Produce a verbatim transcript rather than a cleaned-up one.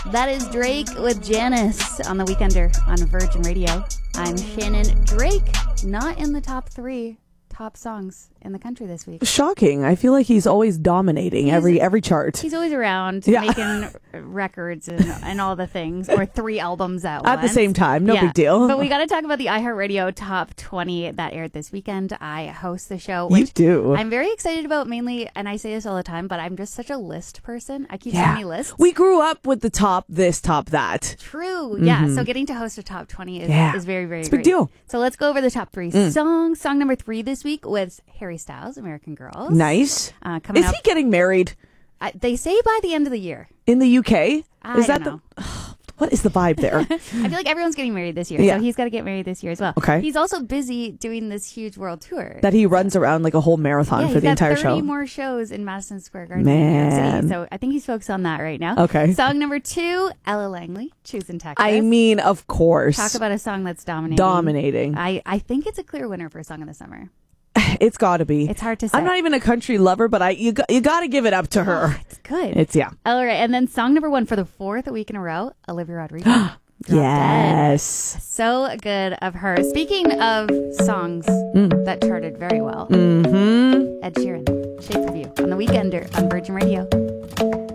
That is Drake with Janice on The Weekender on Virgin Radio. I'm Shannon. Drake, not in the top three top songs in the country this week. Shocking. I feel like he's always dominating He's- every every chart. He's always around Yeah. making records and, and all the things, or three albums at, At the once. same time. No Yeah. big deal. But we got to talk about the iHeartRadio Top twenty that aired this weekend. I host the show. You Which do. I'm very excited about, mainly, and I say this all the time, but I'm just such a list person. I keep Yeah. sending me lists. We grew up with the top this, top that. True. Yeah. So getting to host a top twenty is, Yeah. is very, very It's a big great. deal. So let's go over the top three Mm. songs. Song number three this week was Harry Styles, American Girls. Nice. Uh, coming Is up, he getting married I, they say by the end of the year. in the U K? I is don't that know. the what is the vibe there? I feel like everyone's getting married this year, Yeah. so he's got to get married this year as well. Okay. He's also busy doing this huge world tour. That he runs around like a whole marathon yeah, for he's the got entire thirty show. more shows in Madison Square Garden in New York Man. City. So I think he's focused on that right now. Okay. Song number two, Ella Langley, Choosing Texas. I mean, of course. Talk about a song that's dominating. Dominating. I, I think it's a clear winner for Song of the Summer. It's got to be. It's hard to say. I'm not even a country lover, but I you got, you got to give it up to her. Oh, it's good. It's yeah. All right. And then song number one for the fourth week in a row, Olivia Rodrigo. Drop Dead. Yes. So good of her. Speaking of songs Mm. that charted very well, Mm-hmm. Ed Sheeran, Shape of You on The Weekender on Virgin Radio.